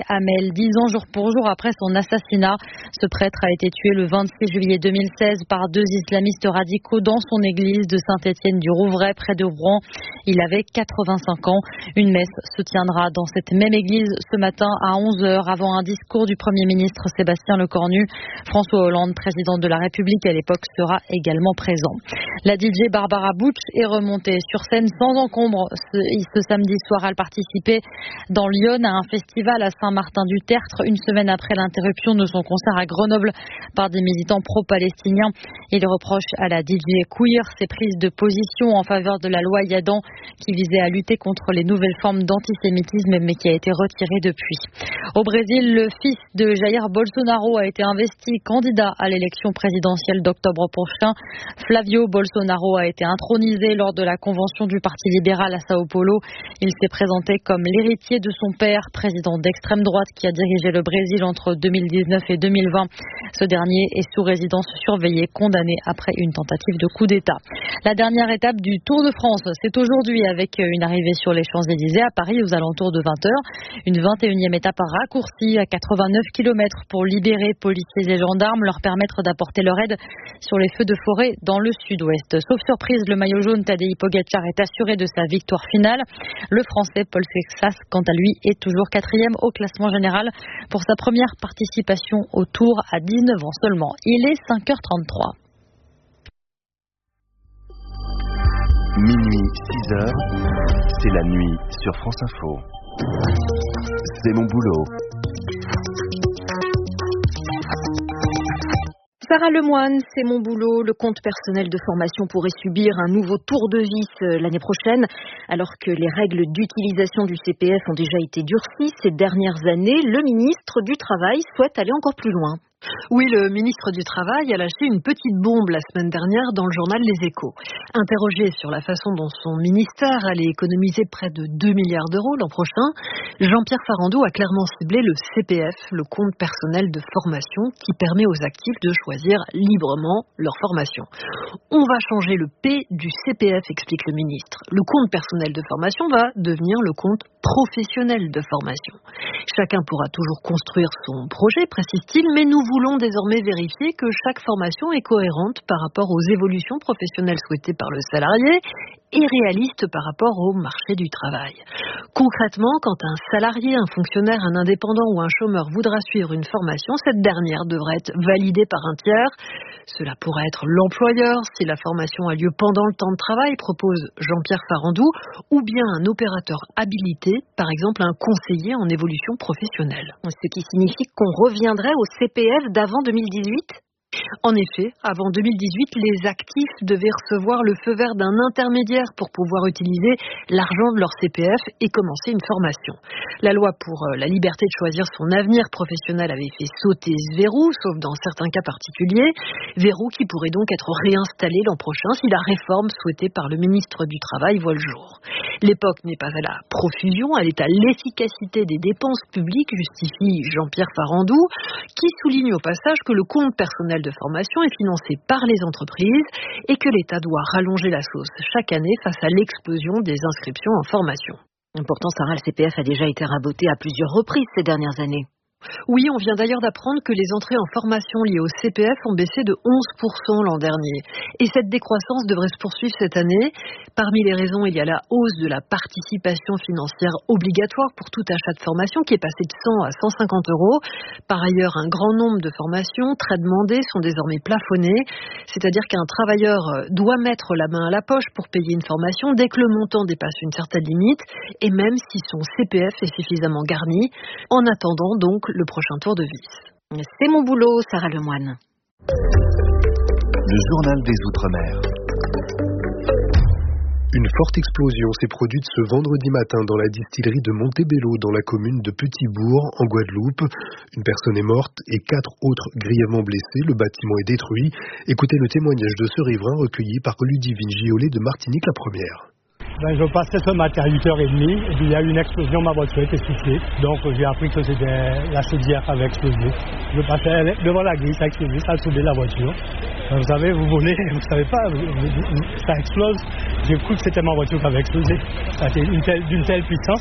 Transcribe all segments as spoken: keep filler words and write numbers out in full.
Hamel, dix ans jour pour jour après son assassinat. Ce prêtre a été tué le vingt-six juillet deux mille seize par deux islamistes radicaux dans son église de Saint-Étienne-du-Rouvray, près de Rouen. Il avait quatre-vingt-cinq ans. Une messe se tiendra dans cette même église ce matin à onze heures avant un discours du Premier ministre Sébastien Lecornu. François Hollande, président de la République à l'époque, sera également présent. La D J Barbara Butch est remontée sur scène sans encombre. Ce, ce samedi soir, elle participait dans Lyon à un festival à Saint-Martin-du-Tertre, une semaine après l'interruption de son concert à Grenoble par des militants pro-palestiniens. Il reproche à la D J queer ses prises de position en faveur de la loi Yadan qui visait à lutter contre les nouvelles formes d'antisémitisme mais qui a été retirée depuis. Au Brésil, le fils de Jair Bolsonaro a été investi candidat à l'élection présidentielle d'octobre prochain. Flavio Bolsonaro a été intronisé lors de la convention du Parti libéral à Sao Paulo. Il s'est présenté comme l'héritier de son père, président d'extrême droite qui a dirigé le Brésil entre deux mille dix-neuf et deux mille vingt. Ce dernier est sous résidence surveillée, condamné après une tentative de coup d'État. La dernière étape du Tour de France, c'est aujourd'hui avec une arrivée sur les Champs-Élysées à Paris aux alentours de vingt heures. Une vingt et unième étape raccourcie à quatre-vingt-neuf kilomètres pour libérer policiers et gendarmes, leur permettre d'apporter leur aide sur les feux de forêt dans le sud-ouest. Sauf surprise, le maillot jaune Tadej Pogačar est assuré de sa victoire finale. Le Français Paul Fexas, quant à lui, est toujours quatrième au classement général pour sa première participation au Tour à dix-neuf ans seulement. Il est cinq heures trente-trois. Minuit, six heures, c'est la nuit sur France Info. C'est mon boulot. Sarah Lemoine, c'est mon boulot. Le compte personnel de formation pourrait subir un nouveau tour de vis l'année prochaine, alors que les règles d'utilisation du C P F ont déjà été durcies ces dernières années. Le ministre du Travail souhaite aller encore plus loin. Oui, le ministre du Travail a lâché une petite bombe la semaine dernière dans le journal Les Échos. Interrogé sur la façon dont son ministère allait économiser près de deux milliards d'euros l'an prochain, Jean-Pierre Farandou a clairement ciblé le C P F, le compte personnel de formation, qui permet aux actifs de choisir librement leur formation. On va changer le P du C P F, explique le ministre. Le compte personnel de formation va devenir le compte professionnel de formation. Chacun pourra toujours construire son projet, précise-t-il, mais nous voulons désormais vérifier que chaque formation est cohérente par rapport aux évolutions professionnelles souhaitées par le salarié et réaliste par rapport au marché du travail. Concrètement, quand un salarié, un fonctionnaire, un indépendant ou un chômeur voudra suivre une formation, cette dernière devrait être validée par un tiers. Cela pourrait être l'employeur si la formation a lieu pendant le temps de travail, propose Jean-Pierre Farandou, ou bien un opérateur habilité, par exemple un conseiller en évolution professionnelle. Ce qui signifie qu'on reviendrait au C P F d'avant deux mille dix-huit ? En effet, avant deux mille dix-huit, les actifs devaient recevoir le feu vert d'un intermédiaire pour pouvoir utiliser l'argent de leur C P F et commencer une formation. La loi pour la liberté de choisir son avenir professionnel avait fait sauter ce verrou, sauf dans certains cas particuliers, verrou qui pourrait donc être réinstallé l'an prochain si la réforme souhaitée par le ministre du Travail voit le jour. L'époque n'est pas à la profusion, elle est à l'efficacité des dépenses publiques, justifie Jean-Pierre Farandou, qui souligne au passage que le compte personnel de formation est financé par les entreprises et que l'État doit rallonger la sauce chaque année face à l'explosion des inscriptions en formation. Pourtant, Sarah, le C P F a déjà été raboté à plusieurs reprises ces dernières années. Oui, on vient d'ailleurs d'apprendre que les entrées en formation liées au C P F ont baissé de onze pour cent l'an dernier. Et cette décroissance devrait se poursuivre cette année. Parmi les raisons, il y a la hausse de la participation financière obligatoire pour tout achat de formation qui est passée de cent à cent cinquante euros. Par ailleurs, un grand nombre de formations très demandées sont désormais plafonnées. C'est-à-dire qu'un travailleur doit mettre la main à la poche pour payer une formation dès que le montant dépasse une certaine limite et même si son C P F est suffisamment garni. En attendant donc le prochain tour de vis. C'est mon boulot, Sarah Lemoine. Le journal des Outre-mer. Une forte explosion s'est produite ce vendredi matin dans la distillerie de Montebello, dans la commune de Petit-Bourg, en Guadeloupe. Une personne est morte et quatre autres grièvement blessées. Le bâtiment est détruit. Écoutez le témoignage de ce riverain recueilli par Ludivine Giolet de Martinique la Première. Ben, je passais ce matin à huit heures trente et puis il y a eu une explosion, ma voiture était soufflée. Donc j'ai appris que c'était la chaudière qui avait explosé. Je passais devant la grille, ça a explosé, ça a soudé la voiture. Vous savez, vous volez, vous savez pas, ça explose. J'ai cru que c'était ma voiture qui avait explosé. Ça a été une telle, d'une telle puissance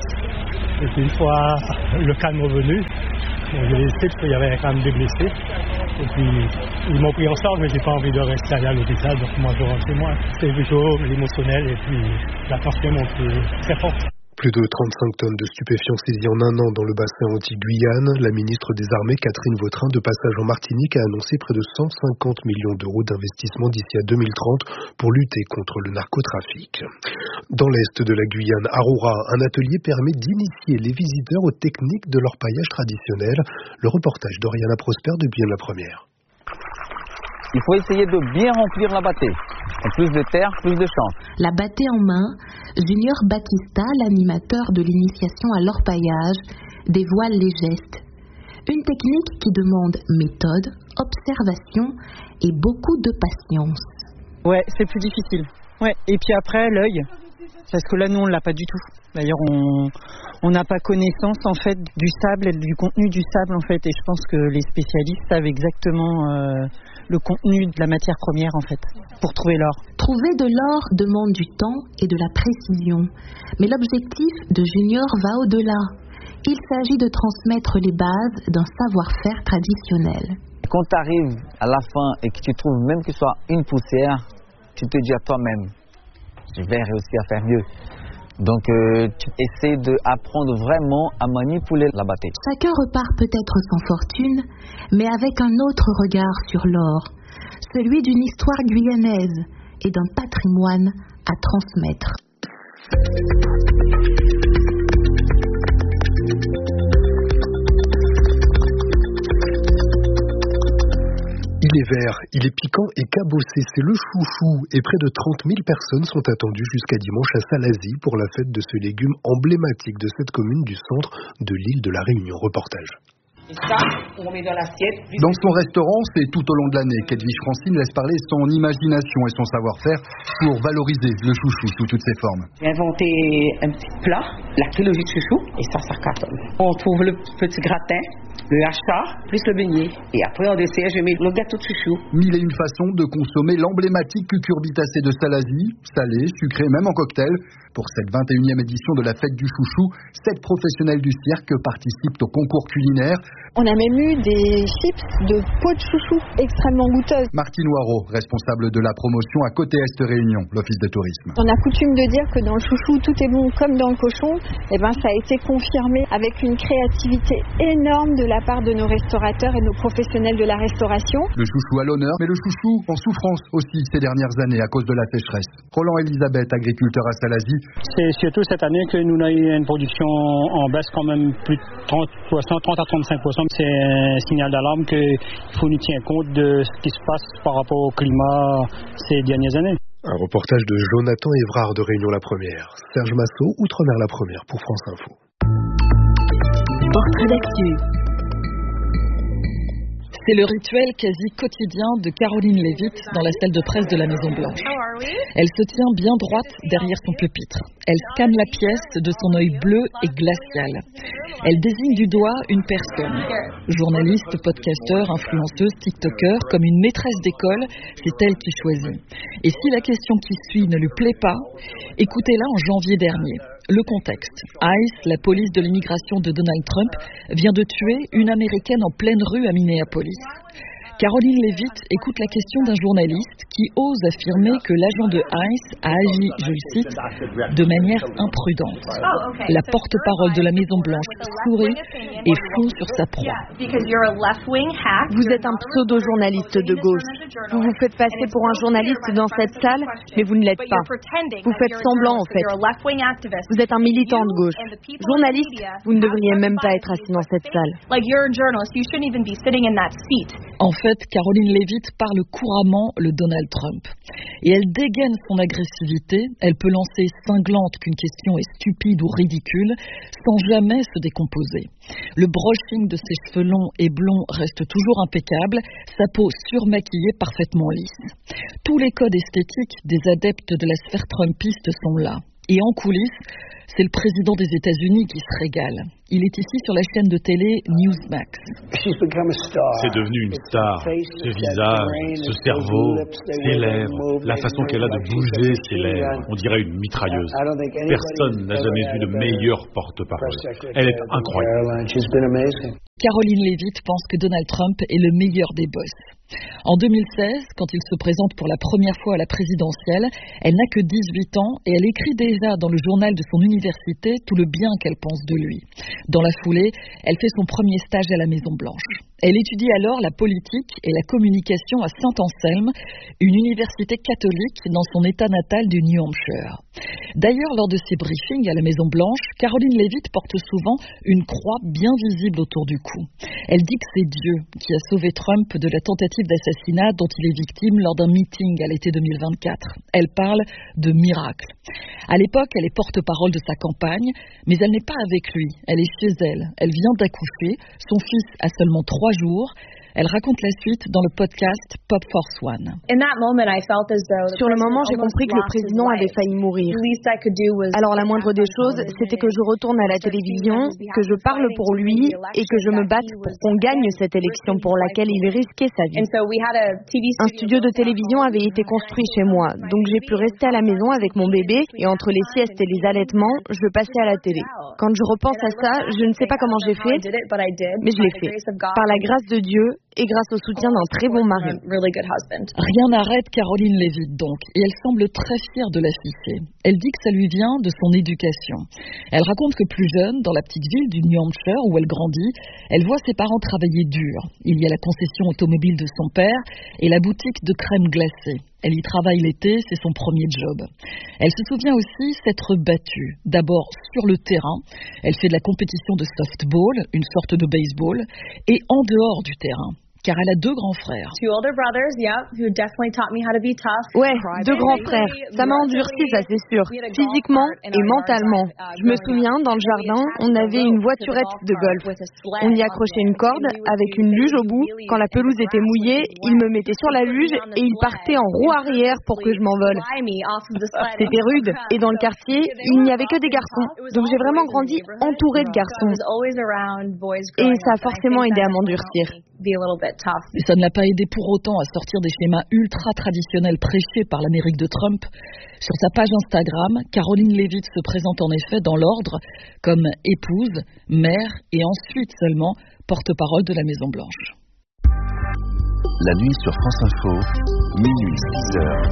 Et puis une fois le calme revenu, bon, j'ai laissé parce qu'il y avait quand même des blessés. Et puis ils m'ont pris en charge, mais j'ai pas envie de rester à l'hôpital, donc moi je rentre chez moi. C'est plutôt l'émotionnel et puis la tension monte très forte. Plus de trente-cinq tonnes de stupéfiants saisis en un an dans le bassin anti-Guyane. La ministre des Armées, Catherine Vautrin, de passage en Martinique, a annoncé près de cent cinquante millions d'euros d'investissement d'ici à deux mille trente pour lutter contre le narcotrafic. Dans l'est de la Guyane, à Roura, un atelier permet d'initier les visiteurs aux techniques de l'orpaillage traditionnel. Le reportage d'Oriana Prosper de Guyane la Première. Il faut essayer de bien remplir la battée. Plus de terre, plus de champs. La battée en main, Junior Batista, l'animateur de l'initiation à l'orpaillage, dévoile les gestes. Une technique qui demande méthode, observation et beaucoup de patience. Ouais, c'est plus difficile. Ouais. Et puis après, l'œil. Parce que là, nous, on ne l'a pas du tout. D'ailleurs, on n'a pas connaissance, en fait, du sable et du contenu du sable, en fait. Et je pense que les spécialistes savent exactement euh, le contenu de la matière première, en fait, pour trouver l'or. Trouver de l'or demande du temps et de la précision. Mais l'objectif de Junior va au-delà. Il s'agit de transmettre les bases d'un savoir-faire traditionnel. Quand tu arrives à la fin et que tu trouves même que ce soit une poussière, tu te dis à toi-même, je vais réussir à faire mieux. Donc euh, tu essaies d'apprendre vraiment à manipuler la battée. Chacun repart peut-être sans fortune, mais avec un autre regard sur l'or, celui d'une histoire guyanaise et d'un patrimoine à transmettre. Il est vert, il est piquant et cabossé, c'est le chouchou. Et près de trente mille personnes sont attendues jusqu'à dimanche à Salazie pour la fête de ce légume emblématique de cette commune du centre de l'île de la Réunion. Reportage. Et ça, on met dans l'assiette. Dans son restaurant, c'est tout au long de l'année qu'Edwige Francine laisse parler son imagination et son savoir-faire pour valoriser le chouchou sous toutes ses formes. J'ai inventé un petit plat, la trilogie de chouchou, et ça, ça cartonne. On trouve le petit gratin, le hachard, plus le beignet. Et après, en dessert, je mets le gâteau de chouchou. Mille et une façons de consommer l'emblématique cucurbitacée de Salazie, salé, sucré, même en cocktail. Pour cette vingt et unième édition de la fête du chouchou, sept professionnels du cirque participent au concours culinaire. On a même eu des chips de peau de chouchou extrêmement goûteuses. Martine Noirot, responsable de la promotion à Côté Est Réunion, l'office de tourisme. On a coutume de dire que dans le chouchou, tout est bon comme dans le cochon. Et ben, ça a été confirmé avec une créativité énorme de la part de nos restaurateurs et nos professionnels de la restauration. Le chouchou à l'honneur, mais le chouchou en souffrance aussi ces dernières années à cause de la sécheresse. Roland Elisabeth, agriculteur à Salazie. C'est surtout cette année que nous avons eu une production en baisse quand même plus de trente pour cent, trente à trente-cinq pour cent. C'est un signal d'alarme qu'il faut nous tenir compte de ce qui se passe par rapport au climat ces dernières années. Un reportage de Jonathan Évrard de Réunion la Première. Serge Massot, Outre-mer la Première pour France Info. Portrait d'actu. C'est le rituel quasi quotidien de Caroline Levitt dans la salle de presse de la Maison Blanche. Elle se tient bien droite derrière son pupitre. Elle scanne la pièce de son œil bleu et glacial. Elle désigne du doigt une personne. Journaliste, podcasteur, influenceuse, tiktoker, comme une maîtresse d'école, c'est elle qui choisit. Et si la question qui suit ne lui plaît pas, écoutez-la en janvier dernier. Le contexte. ICE, la police de l'immigration de Donald Trump, vient de tuer une Américaine en pleine rue à Minneapolis. Caroline Levitt écoute la question d'un journaliste qui ose affirmer que l'agent de ICE a agi, je le cite, de manière imprudente. La porte-parole de la Maison-Blanche sourit et fond sur sa proie. Vous êtes un pseudo-journaliste de gauche. Vous vous faites passer pour un journaliste dans cette salle, mais vous ne l'êtes pas. Vous faites semblant, en fait. Vous êtes un militant de gauche. Journaliste, vous ne devriez même pas être assis dans cette salle. En fait, Caroline Levitt parle couramment le Donald Trump. Et elle dégaine son agressivité. Elle peut lancer cinglante qu'une question est stupide ou ridicule, sans jamais se décomposer. Le brushing de ses cheveux longs et blonds reste toujours impeccable, sa peau surmaquillée parfaitement lisse. Tous les codes esthétiques des adeptes de la sphère trumpiste sont là. Et en coulisses, c'est le président des États-Unis qui se régale. Il est ici sur la chaîne de télé Newsmax. C'est devenu une star. Ce visage, ce cerveau, ses lèvres, la façon qu'elle a de bouger ses lèvres, on dirait une mitrailleuse. Personne n'a jamais vu de meilleure porte-parole. Elle est incroyable. Caroline Leavitt pense que Donald Trump est le meilleur des boss. En deux mille seize, quand il se présente pour la première fois à la présidentielle, elle n'a que dix-huit ans et elle écrit déjà dans le journal de son université tout le bien qu'elle pense de lui. Dans la foulée, elle fait son premier stage à la Maison-Blanche. Elle étudie alors la politique et la communication à Saint-Anselme, une université catholique dans son état natal du New Hampshire. D'ailleurs, lors de ses briefings à la Maison-Blanche, Caroline Leavitt porte souvent une croix bien visible autour du cou. Elle dit que c'est Dieu qui a sauvé Trump de la tentative d'assassinat dont il est victime lors d'un meeting à l'été deux mille vingt-quatre. Elle parle de miracle. À l'époque, elle est porte-parole de sa campagne, mais elle n'est pas avec lui. Elle est chez elle. Elle vient d'accoucher. Son fils a seulement trois jours. Elle raconte la suite dans le podcast Pop Force One. Sur le moment, j'ai compris que le président avait failli mourir. Alors la moindre des choses, c'était que je retourne à la télévision, que je parle pour lui et que je me batte pour qu'on gagne cette élection pour laquelle il risquait sa vie. Un studio de télévision avait été construit chez moi, donc j'ai pu rester à la maison avec mon bébé et entre les siestes et les allaitements, je passais à la télé. Quand je repense à ça, je ne sais pas comment j'ai fait, mais je l'ai fait. Par la grâce de Dieu, et grâce au soutien d'un très bon mari. Rien n'arrête Caroline Leavitt donc, et elle semble très fière de l'afficher. Elle dit que ça lui vient de son éducation. Elle raconte que plus jeune, dans la petite ville du New Hampshire où elle grandit, elle voit ses parents travailler dur. Il y a la concession automobile de son père et la boutique de crème glacée. Elle y travaille l'été, c'est son premier job. Elle se souvient aussi s'être battue. D'abord sur le terrain, elle fait de la compétition de softball, une sorte de baseball, et en dehors du terrain. Car elle a deux grands frères. Ouais, deux grands frères. Ça m'a endurci, ça c'est sûr. Physiquement et mentalement. Je me souviens, dans le jardin, on avait une voiturette de golf. On y accrochait une corde avec une luge au bout. Quand la pelouse était mouillée, il me mettait sur la luge et il partait en roue arrière pour que je m'envole. C'était rude. Et dans le quartier, il n'y avait que des garçons. Donc j'ai vraiment grandi entourée de garçons. Et ça a forcément aidé à m'endurcir. Et ça ne l'a pas aidé pour autant à sortir des schémas ultra traditionnels prêchés par l'Amérique de Trump. Sur sa page Instagram, Caroline Leavitt se présente en effet dans l'ordre comme épouse, mère et ensuite seulement porte-parole de la Maison-Blanche. La nuit sur France Info, minuit six heures.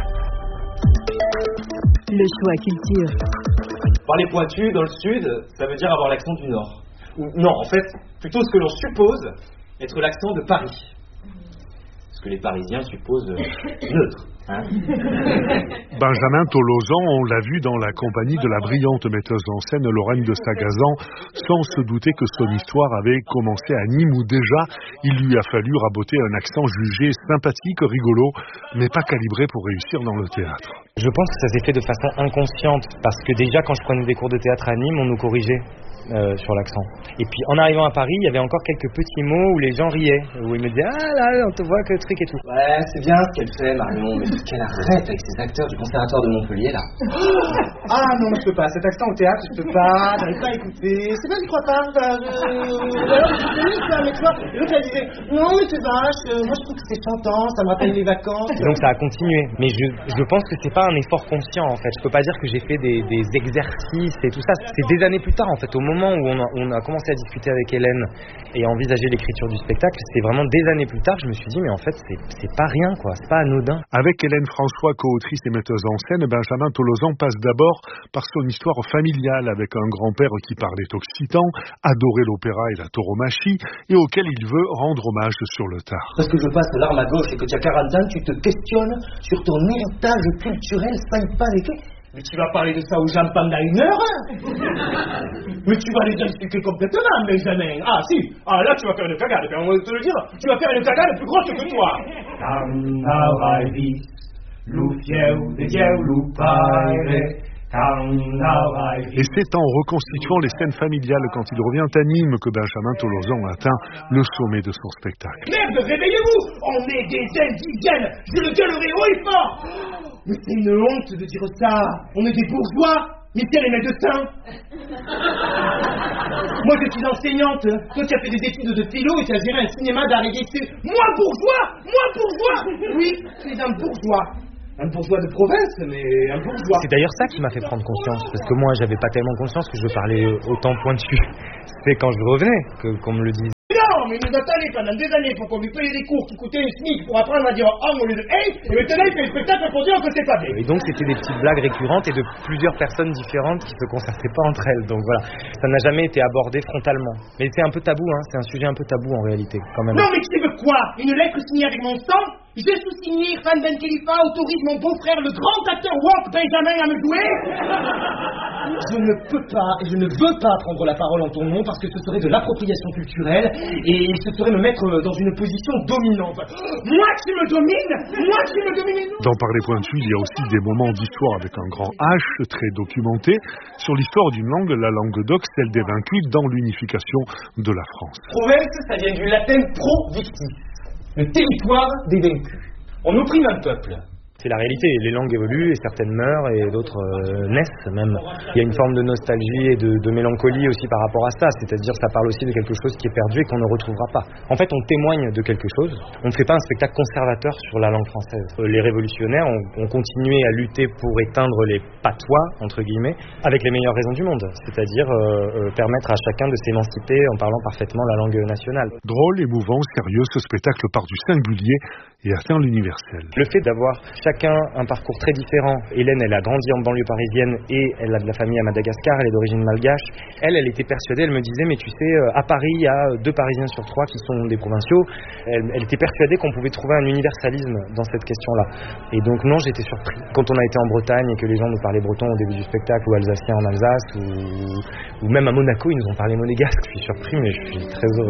Le choix culture. Parler pointu dans le sud, ça veut dire avoir l'accent du nord. Ou, non, en fait, plutôt ce que l'on suppose être l'accent de Paris. Ce que les Parisiens supposent neutre. Hein. Benjamin Tolosan, on l'a vu dans la compagnie de la brillante metteuse en scène Lorraine de Sagazan, sans se douter que son histoire avait commencé à Nîmes où déjà il lui a fallu raboter un accent jugé sympathique, rigolo, mais pas calibré pour réussir dans le théâtre. Je pense que ça s'est fait de façon inconsciente, parce que déjà quand je prenais des cours de théâtre à Nîmes, on nous corrigeait. Euh, sur l'accent. Et puis en arrivant à Paris, il y avait encore quelques petits mots où les gens riaient, où ils me disaient ah là, on te voit que le truc et tout. Ouais, c'est bien ce qu'elle fait, Marion, mais qu'elle arrête avec ces acteurs du conservatoire de Montpellier là. Ah non, je peux pas, cet accent au théâtre, je peux pas, j'arrive pas à écouter. C'est pas, je crois pas. Bah, je... Alors, c'est ça, mais tu vois, l'autre elle disait non, mais c'est vache, moi je trouve que c'est chantant, ça me rappelle les vacances. Et donc ça a continué, mais je, je pense que c'est pas un effort conscient en fait. Je peux pas dire que j'ai fait des, des exercices et tout ça. C'est des années plus tard en fait, au moment où on a, on a commencé à discuter avec Hélène et à envisager l'écriture du spectacle, c'est vraiment des années plus tard que je me suis dit mais en fait c'est, c'est pas rien quoi, c'est pas anodin. Avec Hélène François, co-autrice et metteuse en scène, Benjamin Tolosan passe d'abord par son histoire familiale avec un grand-père qui parlait occitan, adorait l'opéra et la tauromachie et auquel il veut rendre hommage sur le tard. Parce que je passe l'arme à gauche et que tu as quarante ans, tu te questionnes sur ton héritage culturel sans y pas avec. Mais tu vas parler de ça aux gens pendant une heure hein. Mais tu vas les expliquer complètement, Benjamin. Ah si, ah là tu vas faire une cagade, on va te le dire, tu vas faire une cagade plus grosse que toi. Et c'est en reconstituant les scènes familiales quand il revient à Nîmes que Benjamin Tolosan atteint le sommet de son spectacle. Merde, réveillez-vous, on est des indigènes, je le gueulerai haut et fort. Mais c'est une honte de dire ça. On est des bourgeois. Mais tiens les médecins. Moi je suis enseignante. Toi tu as fait des études de philo et tu as géré un cinéma d'art et d'essai. Moi bourgeois. Moi bourgeois. Oui, tu es un bourgeois. Un bourgeois de province, mais un bourgeois. C'est d'ailleurs ça qui m'a fait prendre conscience, parce que moi j'avais pas tellement conscience que je parlais autant pointu. C'est quand je revenais que, qu'on me le dise. Non, mais il nous a tanné pendant des années pour qu'on lui paye des cours qui coûtaient un SMIC pour apprendre à dire homme au lieu de hey, et maintenant il fait le spectacle pour dire que c'est pas bien. Et donc c'était des petites blagues récurrentes et de plusieurs personnes différentes qui se concertaient pas entre elles. Donc voilà, ça n'a jamais été abordé frontalement. Mais c'est un peu tabou, hein. C'est un sujet un peu tabou en réalité, quand même. Non, mais tu veux quoi? Une lettre signée avec mon sang? J'ai sous-signé Irfan Ben Khalifa autorise mon beau-frère, le grand acteur Walt Benjamin, à me jouer. Je ne peux pas et je ne veux pas prendre la parole en ton nom parce que ce serait de l'appropriation culturelle et ce serait me mettre dans une position dominante. Moi qui me domine, moi qui me domine. Dans Parler pointu, il y a aussi des moments d'histoire avec un grand H, très documenté, sur l'histoire d'une langue, la langue d'Oc, celle des vaincus, dans l'unification de la France. Province, ça vient du latin pro-victis, le territoire des vaincus. On opprime un peuple. C'est la réalité, les langues évoluent et certaines meurent et d'autres euh, naissent même. Il y a une forme de nostalgie et de, de mélancolie aussi par rapport à ça, c'est-à-dire ça parle aussi de quelque chose qui est perdu et qu'on ne retrouvera pas. En fait, on témoigne de quelque chose, on ne fait pas un spectacle conservateur sur la langue française. Les révolutionnaires ont, ont continué à lutter pour éteindre les patois, entre guillemets, avec les meilleures raisons du monde, c'est-à-dire euh, euh, permettre à chacun de s'émanciper en parlant parfaitement la langue nationale. Drôle, émouvant, sérieux, ce spectacle part du singulier et atteint l'universel. Le fait d'avoir chacun un parcours très différent. Hélène, elle a grandi en banlieue parisienne et elle a de la famille à Madagascar, elle est d'origine malgache. Elle, elle était persuadée, elle me disait, mais tu sais, à Paris, il y a deux Parisiens sur trois qui sont des provinciaux. Elle, elle était persuadée qu'on pouvait trouver un universalisme dans cette question-là. Et donc non, j'étais surpris. Quand on a été en Bretagne et que les gens nous parlaient breton au début du spectacle, ou alsacien en Alsace, ou, ou même à Monaco, ils nous ont parlé monégasque. Je suis surpris, mais je suis très heureux.